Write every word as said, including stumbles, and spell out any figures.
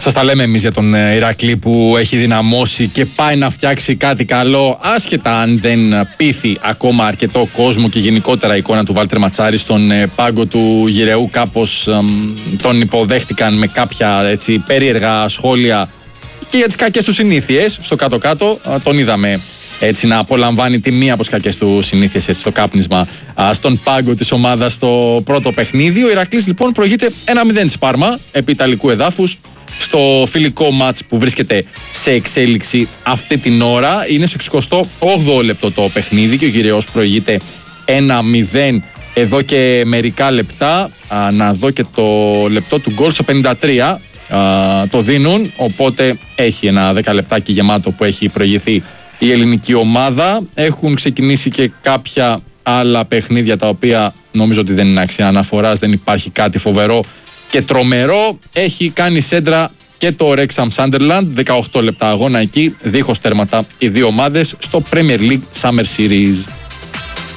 Σας τα λέμε εμείς για τον Ηρακλή που έχει δυναμώσει και πάει να φτιάξει κάτι καλό, άσχετα αν δεν πείθει ακόμα αρκετό κόσμο, και γενικότερα η εικόνα του Βάλτερ Ματσάρη στον πάγκο του Γιρεού κάπως τον υποδέχτηκαν με κάποια έτσι περίεργα σχόλια και για τις κακές του συνήθειες. Στο κάτω-κάτω τον είδαμε έτσι να απολαμβάνει τη μία από τις κακές του συνήθειες, έτσι, στο κάπνισμα α, στον πάγκο της ομάδας στο πρώτο παιχνίδι. Ο Ηρακλής λοιπόν προηγείται ένα μηδέν της Πάρμα επί ιταλικού εδάφους στο φιλικό μάτς που βρίσκεται σε εξέλιξη αυτή την ώρα. Είναι στο εξηκοστό όγδοο λεπτό το παιχνίδι και ο Γιρεός προηγείται ένα μηδέν εδώ και μερικά λεπτά. Α, να δω και το λεπτό του γκολ, στο πενήντα τρία α, το δίνουν, οπότε έχει ένα δέκα λεπτάκι γεμάτο που έχει προηγηθεί η ελληνική ομάδα. Έχουν ξεκινήσει και κάποια άλλα παιχνίδια τα οποία νομίζω ότι δεν είναι άξια αναφοράς, δεν υπάρχει κάτι φοβερό και τρομερό. Έχει κάνει σέντρα και το Wrexham Sunderland, δεκαοκτώ λεπτά αγώνα εκεί, δίχως τέρματα οι δύο ομάδες στο Premier League Summer Series.